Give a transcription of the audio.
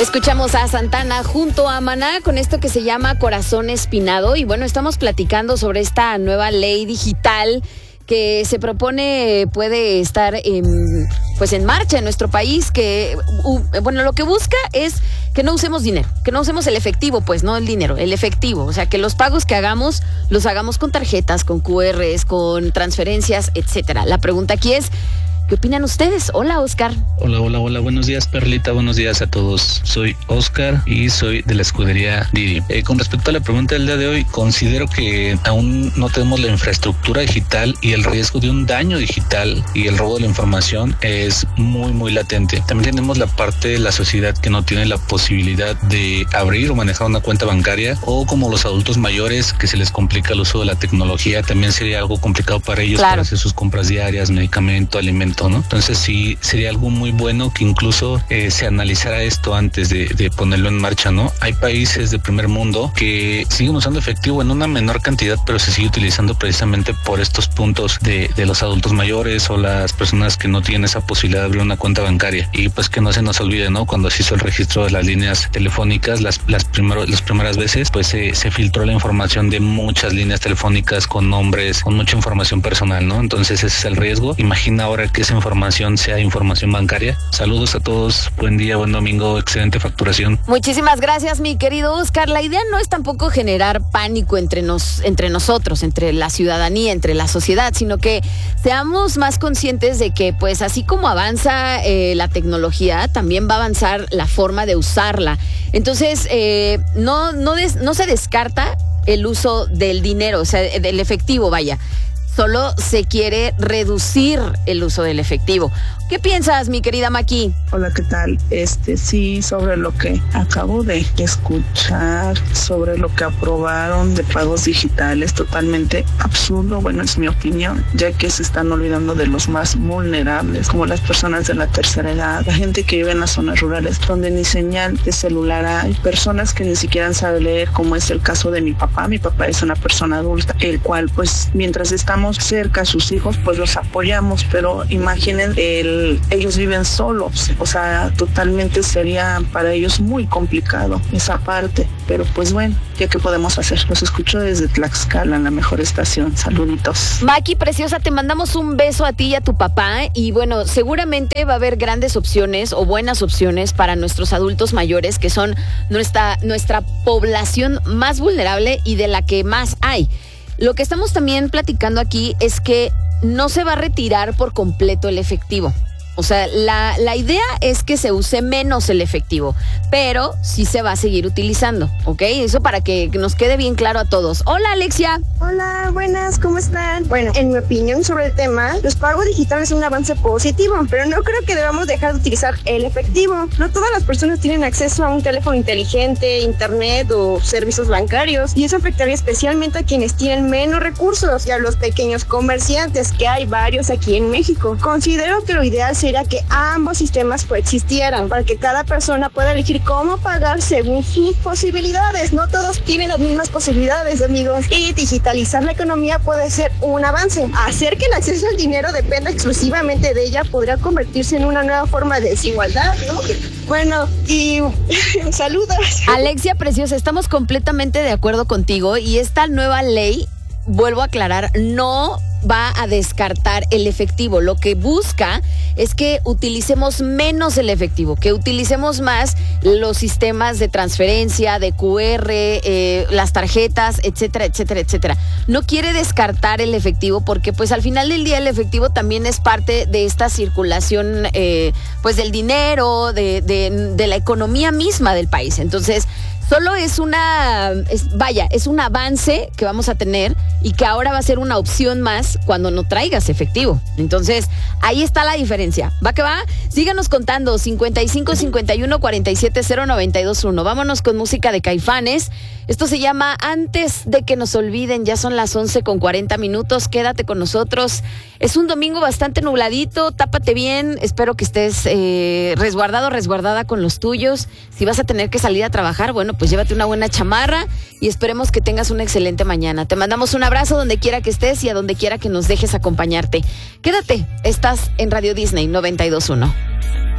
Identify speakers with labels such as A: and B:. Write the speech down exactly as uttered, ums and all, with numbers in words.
A: Escuchamos a Santana junto a Maná con esto que se llama Corazón Espinado. Y bueno, estamos platicando sobre esta nueva ley digital que se propone puede estar en, pues en marcha en nuestro país, que uh, bueno, lo que busca es que no usemos dinero, que no usemos el efectivo, pues no el dinero, el efectivo, o sea, que los pagos que hagamos los hagamos con tarjetas, con cu erres, con transferencias, etcétera. La pregunta aquí es, ¿qué opinan ustedes? Hola, Oscar.
B: Hola, hola, hola. Buenos días, Perlita. Buenos días a todos. Soy Oscar y soy de la escudería Didi. Eh, con respecto a la pregunta del día de hoy, considero que aún no tenemos la infraestructura digital y el riesgo de un daño digital y el robo de la información es muy, muy latente. También tenemos la parte de la sociedad que no tiene la posibilidad de abrir o manejar una cuenta bancaria, o como los adultos mayores que se les complica el uso de la tecnología. También sería algo complicado para ellos, claro, para hacer sus compras diarias, medicamento, alimento, ¿no? Entonces sí sería algo muy bueno que incluso eh, se analizara esto antes de, de ponerlo en marcha, ¿no? Hay países de primer mundo que siguen usando efectivo en una menor cantidad, pero se sigue utilizando precisamente por estos puntos de, de los adultos mayores o las personas que no tienen esa posibilidad de abrir una cuenta bancaria. Y pues que no se nos olvide, ¿no? Cuando se hizo el registro de las líneas telefónicas, las, las, primero, las primeras veces, pues se, se filtró la información de muchas líneas telefónicas con nombres, con mucha información personal, ¿no? Entonces ese es el riesgo. Imagina ahora que esa información sea información bancaria. Saludos a todos, buen día, buen domingo, excelente facturación.
A: Muchísimas gracias, mi querido Oscar. La idea no es tampoco generar pánico entre, nos, entre nosotros, entre la ciudadanía, entre la sociedad, sino que seamos más conscientes de que, pues, así como avanza eh, la tecnología, también va a avanzar la forma de usarla. Entonces, eh, no, no, des, no se descarta el uso del dinero, o sea, del efectivo, vaya. Solo se quiere reducir el uso del efectivo. ¿Qué piensas, mi querida Maki?
C: Hola, ¿qué tal? Este, sí, sobre lo que acabo de escuchar, sobre lo que aprobaron de pagos digitales, totalmente absurdo, bueno, es mi opinión, ya que se están olvidando de los más vulnerables, como las personas de la tercera edad, la gente que vive en las zonas rurales, donde ni señal de celular hay, personas que ni siquiera saben leer, como es el caso de mi papá. Mi papá es una persona adulta, el cual, pues, mientras estamos cerca a sus hijos, pues los apoyamos, pero imaginen el ellos viven solos, o sea, totalmente sería para ellos muy complicado esa parte, pero pues bueno, ya que podemos hacer. Los escucho desde Tlaxcala, en la mejor estación. Saluditos.
A: Maki, preciosa, te mandamos un beso a ti y a tu papá, y bueno, seguramente va a haber grandes opciones o buenas opciones para nuestros adultos mayores, que son nuestra, nuestra población más vulnerable y de la que más hay. Lo que estamos también platicando aquí es que no se va a retirar por completo el efectivo. O sea, la, la idea es que se use menos el efectivo, pero sí se va a seguir utilizando, ¿ok? Eso para que nos quede bien claro a todos. Hola, Alexia.
D: Hola, buenas, ¿cómo están? Bueno, en mi opinión sobre el tema, los pagos digitales son un avance positivo, pero no creo que debamos dejar de utilizar el efectivo. No todas las personas tienen acceso a un teléfono inteligente, internet o servicios bancarios, y eso afectaría especialmente a quienes tienen menos recursos y a los pequeños comerciantes, que hay varios aquí en México. Considero que lo ideal sería que ambos sistemas coexistieran para que cada persona pueda elegir cómo pagar según sus posibilidades. No todos tienen las mismas posibilidades, amigos, y digitalizar la economía puede ser un avance. Hacer que el acceso al dinero dependa exclusivamente de ella podría convertirse en una nueva forma de desigualdad, ¿no? Bueno, y saludos.
A: Alexia, preciosa, estamos completamente de acuerdo contigo, y esta nueva ley, vuelvo a aclarar, no va a descartar el efectivo. Lo que busca es que utilicemos menos el efectivo, que utilicemos más los sistemas de transferencia, de cu erre, eh, las tarjetas, etcétera, etcétera, etcétera. No quiere descartar el efectivo porque, pues, al final del día el efectivo también es parte de esta circulación, eh, pues, del dinero, de, de, de la economía misma del país. Entonces, solo es una, es, vaya, es un avance que vamos a tener y que ahora va a ser una opción más cuando no traigas efectivo. Entonces, ahí está la diferencia. ¿Va que va? Síganos contando, cincuenta y cinco, cincuenta y uno, cuarenta y siete, cero, noventa y dos, uno. Vámonos con música de Caifanes. Esto se llama Antes de que nos olviden. Ya son las once con cuarenta minutos. Quédate con nosotros. Es un domingo bastante nubladito. Tápate bien. Espero que estés eh, resguardado, resguardada con los tuyos. Si vas a tener que salir a trabajar, bueno, pues llévate una buena chamarra y esperemos que tengas una excelente mañana. Te mandamos un abrazo donde quiera que estés y a donde quiera que nos dejes acompañarte. Quédate. Estás en Radio Disney noventa y dos punto uno.